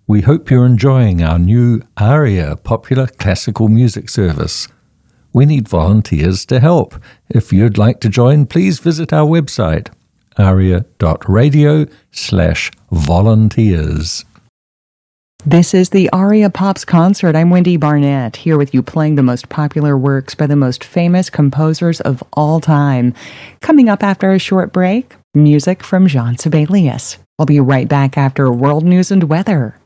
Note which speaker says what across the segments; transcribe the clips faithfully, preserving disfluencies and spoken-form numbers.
Speaker 1: We hope you're enjoying our new ARIA popular classical music service. We need volunteers to help. If you'd like to join, please visit our website, aria.radio slash volunteers.
Speaker 2: This is the Aria Pops Concert. I'm Wendy Barnett, here with you playing the most popular works by the most famous composers of all time. Coming up after a short break, music from Jean Sibelius. I'll be right back after world news and weather.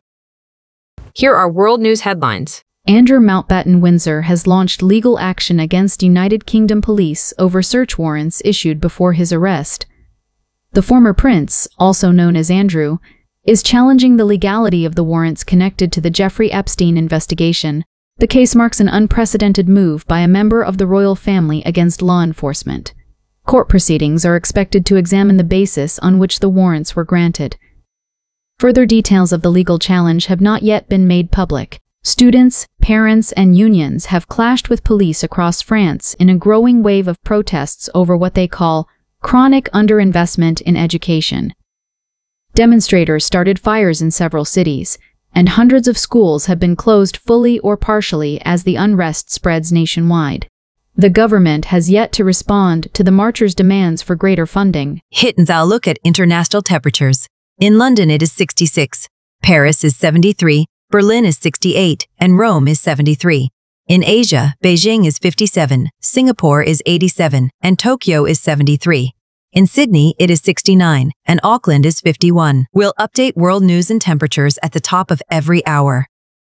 Speaker 3: Here are world news headlines.
Speaker 4: Andrew Mountbatten Windsor has launched legal action against United Kingdom police over search warrants issued before his arrest. The former prince, also known as Andrew, is challenging the legality of the warrants connected to the Jeffrey Epstein investigation. The case marks an unprecedented move by a member of the royal family against law enforcement. Court proceedings are expected to examine the basis on which the warrants were granted. Further details of the legal challenge have not yet been made public. Students, parents, and unions have clashed with police across France in a growing wave of protests over what they call chronic underinvestment in education. Demonstrators started fires in several cities, and hundreds of schools have been closed fully or partially as the unrest spreads nationwide. The government has yet to respond to the marchers' demands for greater funding.
Speaker 5: Hit and thou look at international temperatures. In London it is sixty-six, Paris is seventy-three, Berlin is sixty-eight, and Rome is seventy-three. In Asia, Beijing is fifty-seven, Singapore is eighty-seven, and Tokyo is seventy-three. In Sydney, it is sixty-nine, and Auckland is fifty-one. We'll update world news and temperatures at the top of every hour.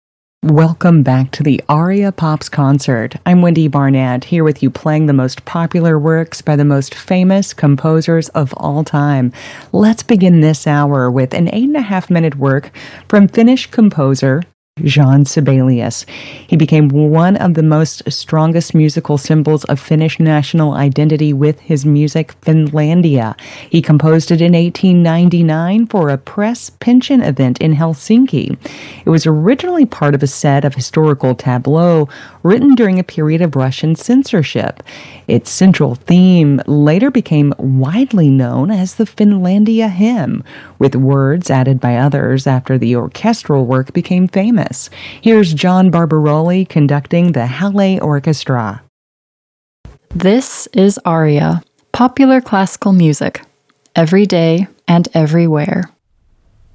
Speaker 2: Welcome back to the Aria Pops Concert. I'm Wendy Barnett, here with you playing the most popular works by the most famous composers of all time. Let's begin this hour with an eight and a half minute work from Finnish composer Jean Sibelius. He became one of the most strongest musical symbols of Finnish national identity with his music, Finlandia. He composed it in eighteen ninety-nine for a press pension event in Helsinki. It was originally part of a set of historical tableaux written during a period of Russian censorship. Its central theme later became widely known as the Finlandia hymn, with words added by others after the orchestral work became famous. Here's John Barbaroli conducting the Halle Orchestra.
Speaker 6: This is Aria, popular classical music, every day and everywhere.